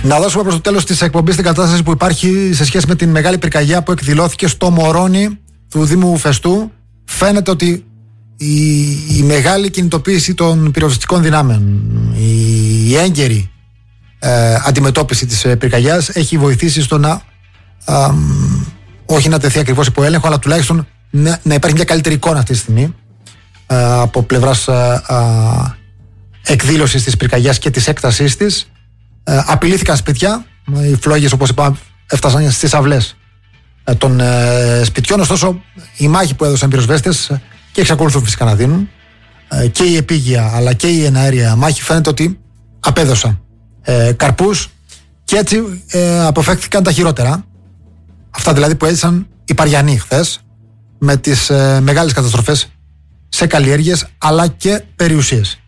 Να δώσουμε προς το τέλος της εκπομπής την κατάσταση που υπάρχει σε σχέση με την μεγάλη πυρκαγιά που εκδηλώθηκε στο Μωρόνι του Δήμου Φεστού. Φαίνεται ότι η μεγάλη κινητοποίηση των πυροσβεστικών δυνάμεων, η έγκαιρη αντιμετώπιση της πυρκαγιάς έχει βοηθήσει στο να όχι να τεθεί ακριβώς υπό έλεγχο, αλλά τουλάχιστον να υπάρχει μια καλύτερη εικόνα αυτή τη στιγμή από πλευράς εκδήλωσης της πυρκαγιάς και της έκτασής της. Απειλήθηκαν σπίτια, οι φλόγες όπως είπα έφτασαν στις αυλές των σπιτιών, ωστόσο η μάχη που έδωσαν οι πυροσβέστες και εξακολουθούν φυσικά να δίνουν και η επίγεια αλλά και η εναέρια μάχη φαίνεται ότι απέδωσαν καρπούς και έτσι αποφεύχθηκαν τα χειρότερα, αυτά δηλαδή που έζησαν οι Παριανοί χθες με τις μεγάλες καταστροφές σε καλλιέργειες αλλά και περιουσίες.